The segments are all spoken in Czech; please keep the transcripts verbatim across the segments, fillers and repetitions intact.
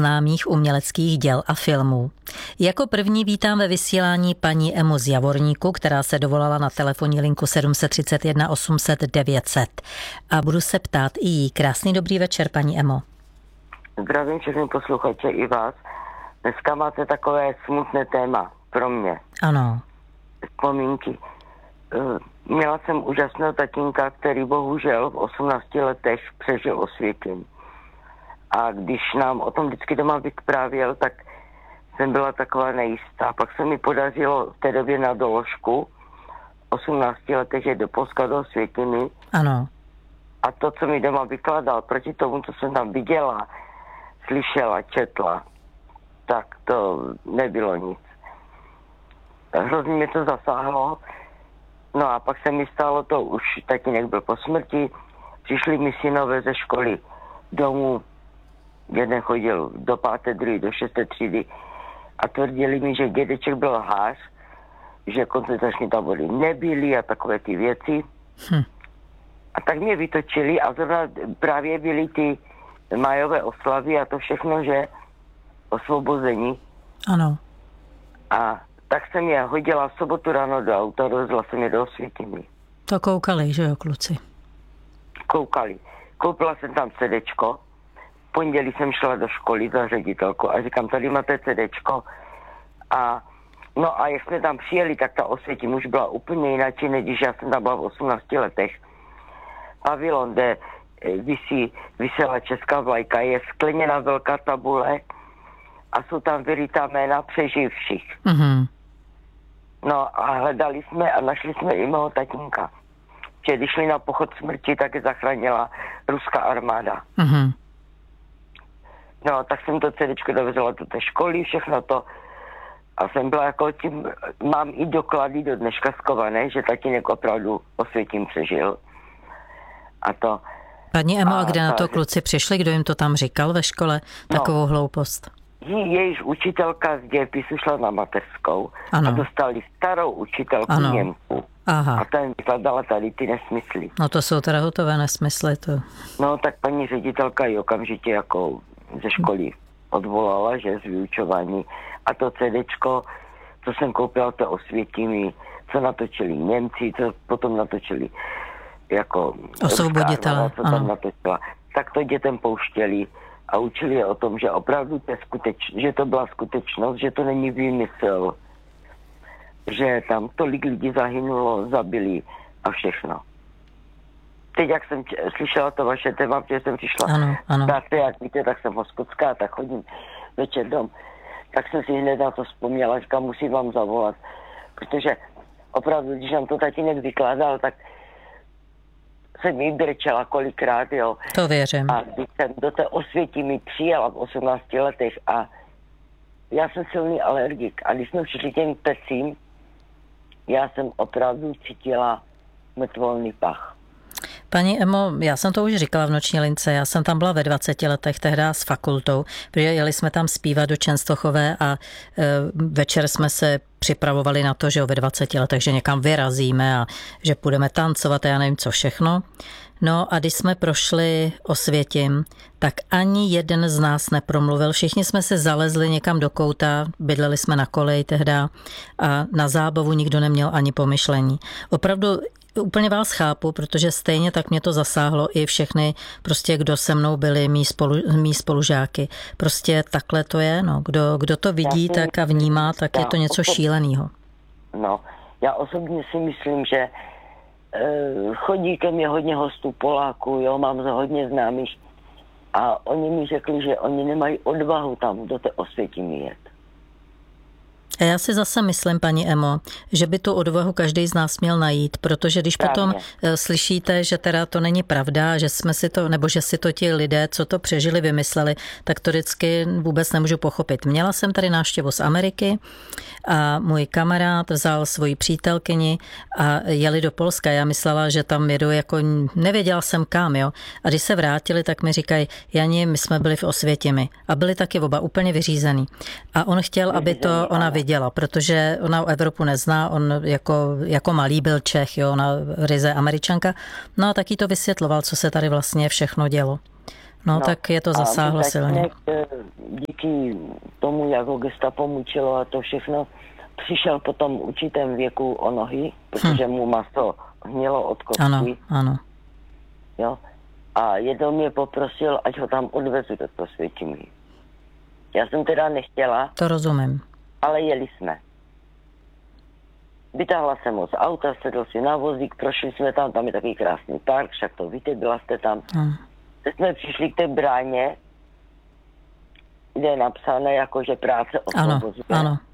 známých uměleckých děl a filmů. Jako první vítám ve vysílání paní Emu z Javorníku, která se dovolala na telefonní linku sedm tři jedna osm set devět set. A budu se ptát i jí. Krásný dobrý večer, paní Emo. Zdravím všechny posluchače i vás. Dneska máte takové smutné téma pro mě. Ano. Vzpomínky. Měla jsem úžasného tatínka, který bohužel v osmnácti letech přežil osvětění. A když nám o tom vždycky doma vyprávěl, tak jsem byla taková nejistá. Pak se mi podařilo v té době na doložku osmnácti letech jít do Polska do osvětění. Ano. A to, co mi doma vykládal proti tomu, co jsem tam viděla, slyšela, četla, tak to nebylo nic. Hrozně mě to zasáhlo. No a pak se mi stalo to, už tatínek byl po smrti, přišli mi synové ze školy domů, jeden chodil do páté, druhý do šesté třídy a tvrdili mi, že dědeček byl lhář, že koncentrační tábory nebyly a takové ty věci. Hm. A tak mě vytočili a zrovna právě byly ty májové oslavy a to všechno, že osvobození. Ano. A tak jsem je hodila v sobotu ráno do auta, rozjela jsem je do Osvětimi. To koukali, že jo, kluci? Koukali. Koupila jsem tam CDčko. V pondělí jsem šla do školy za ředitelku a říkám, tady máte CDčko. A no a jak jsme tam přijeli, tak ta Osvětim už byla úplně jinak, než když já jsem tam byla v osmnácti letech. Pavilon, kde visí, visela česká vlajka, je skleněná velká tabule a jsou tam vyrytá jména přeživších. Mm-hmm. No a hledali jsme a našli jsme i mého tatínka. Že když šli na pochod smrti, tak je zachránila ruská armáda. Mm-hmm. No tak jsem to CDčko dovezla do té školy, všechno to. A jsem byla jako tím, mám i doklady do dneška skované, že tatínek opravdu Osvětim přežil. A to... Paní Emo, a, a kde na to kluci přišli? Kdo jim to tam říkal ve škole? Takovou no, hloupost. Jejíž učitelka z dějepisu šla na mateřskou ano. a dostali starou učitelku ano. Němku. Aha. A ten vykladala tady ty nesmysly. No to jsou teda hotové nesmysly. To... No tak paní ředitelka ji okamžitě jako ze školy odvolala, že z vyučování. A to CDčko, co jsem koupila, to Osvětimi, co natočili Němci, co potom natočili jako osvoboditele, co tam natočila, tak to dětem pouštěli a učili je o tom, že opravdu to je skuteč, že to byla skutečnost, že to není výmysl, že tam tolik lidí zahynulo, zabili a všechno. Teď, jak jsem č- slyšela to vaše téma, protože jsem přišla ano, ano. tak, jak víte, tak jsem hoskotská, tak chodím večer dom, tak jsem si hned na to vzpomněla, říkám, musím vám zavolat, protože opravdu, když nám to tatínek vykládal, tak jsem jí brečela kolikrát, jo. To věřím. A když jsem do té Osvětimi přijela v osmnácti letech a já jsem silný alergik a když jsme přišli těm pecím, já jsem opravdu cítila mrtvolný pach. Paní Emo, já jsem to už říkala v noční lince, já jsem tam byla ve dvaceti letech tehdy s fakultou, protože jeli jsme tam zpívat do Čenstochové a e, večer jsme se připravovali na to, že ve dvaceti letech, že někam vyrazíme a že půjdeme tancovat a já nevím co všechno. No a když jsme prošli Osvětim, tak ani jeden z nás nepromluvil. Všichni jsme se zalezli někam do kouta, bydleli jsme na koleji tehda a na zábavu nikdo neměl ani pomyšlení. Opravdu úplně vás chápu, protože stejně tak mě to zasáhlo i všechny, prostě kdo se mnou byli, mý, spolu, mý spolužáky. Prostě takhle to je, no. Kdo, kdo to vidí tak a vnímá, tak je to něco šílenýho. No, já osobně si myslím, že uh, chodí ke mně hodně hostů Poláků, jo, mám za hodně známých a oni mi řekli, že oni nemají odvahu tam do té Osvětimi jet. A já si zase myslím, paní Emo, že by tu odvahu každý z nás měl najít, protože když Právě. potom slyšíte, že teda to není pravda, že jsme si to, nebo že si to ti lidé, co to přežili, vymysleli, tak to vždycky vůbec nemůžu pochopit. Měla jsem tady návštěvu z Ameriky a můj kamarád vzal svoji přítelkyni a jeli do Polska. Já myslela, že tam jedu jako, nevěděla jsem kam, jo. A když se vrátili, tak mi říkají, Jani, my jsme byli v Osvětimi a byli taky oba úplně vyřízený. A on chtěl, aby to ona viděla, protože ona Evropu nezná, on jako, jako malý byl Čech, jo, ona ryze Američanka. No a taky to vysvětloval, co se tady vlastně všechno dělo. no, no tak je to zasáhlo silně. Díky tomu, jak ho gestapo mučilo a to všechno, přišel potom v určitém věku o nohy, protože hm. mu maso hnilo od kosti. Ano, ano. Jo? A jednou mě poprosil, ať ho tam odvezu do toho Světimí. Já jsem teda nechtěla. To rozumím. Ale jeli jsme. Vytáhla jsem ho z auta, sedl si na vozík, prošli jsme tam, tam je takový krásný park, však to víte, byla jste tam. Hmm. Teď jsme přišli k té bráně, kde je napsané jako, že práce osvobozuje. Ano, ano.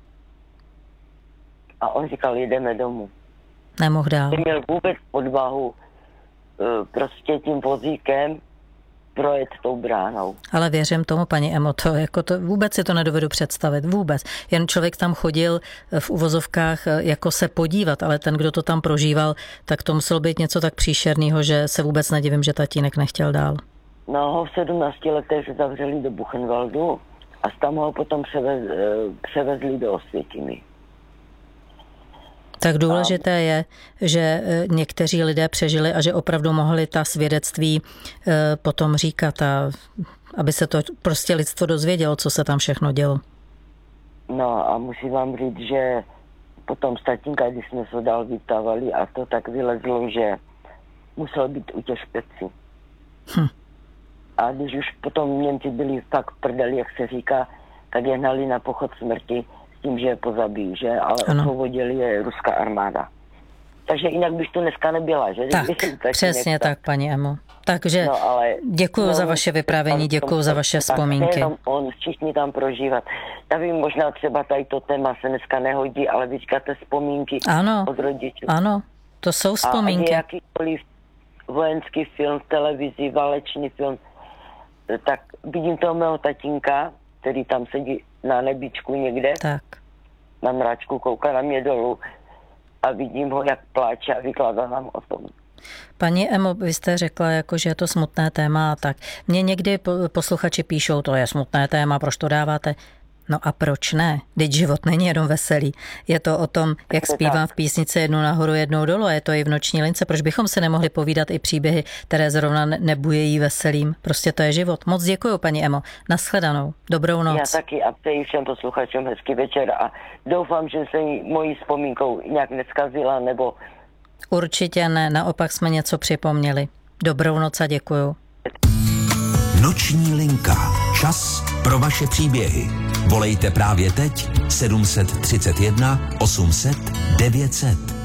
A on říkal, jedeme domů. Nemohl dál. Neměl vůbec odvahu prostě tím vozíkem projet tou bránou. Ale věřím tomu, paní Emo, to, jako to, vůbec si to nedovedu představit, vůbec. Jen člověk tam chodil v uvozovkách jako se podívat, ale ten, kdo to tam prožíval, tak to muselo být něco tak příšerného, že se vůbec nedivím, že tatínek nechtěl dál. No, ho v sedmnácti letech zavřeli do Buchenwaldu a tam ho potom převez, převezli do Osvětimi. Tak důležité je, že někteří lidé přežili a že opravdu mohli ta svědectví potom říkat, a aby se to prostě lidstvo dozvědělo, co se tam všechno dělo. No a musím vám říct, že potom z tatínka, když jsme se dál vytávali a to tak vylezlo, že musel být u těch špeci. Hm. A když už potom Němci byli fakt prdeli, jak se říká, tak je hnali na pochod smrti tím, že je pozabijí, že? Ale osvobodili je ruská armáda. Takže jinak bych to dneska nebyla, že? Tak, přesně tak, paní Emo. Takže no, ale, děkuju no, za vaše vyprávění, děkuju za vaše vzpomínky. Tak on, všichni tam prožívat. Já vím, možná třeba tady to téma se dneska nehodí, ale vy říkáte vzpomínky ano, od rodičů. Ano, to jsou vzpomínky. A jakýkoliv vojenský film, televizi, válečný film, tak vidím toho mého tatínka, který tam sedí na nebičku někde, tak. Na mráčku, kouká na mě dolů a vidím ho, jak pláče a vykládá nám o tom. Paní Emo, vy jste řekla, jako, že je to smutné téma a tak. Mně někdy posluchači píšou, to je smutné téma, proč to dáváte? No a proč ne? Vždyť život není jenom veselý. Je to o tom, jak zpívám v písnici jednou nahoru, jednou dolů, a je to i v Noční lince. Proč bychom se nemohli povídat i příběhy, které zrovna nebujejí veselým? Prostě to je život. Moc děkuju, paní Emo. Nashledanou. Dobrou noc. Já taky a přeji všem posluchačům hezký večer a doufám, že se mojí vzpomínkou nějak neskazila, nebo... Určitě ne, naopak jsme něco připomněli. Dobrou noc a děkuju. Noční linka. Čas pro vaše příběhy. Volejte právě teď sedm set třicet jedna osm set devět set.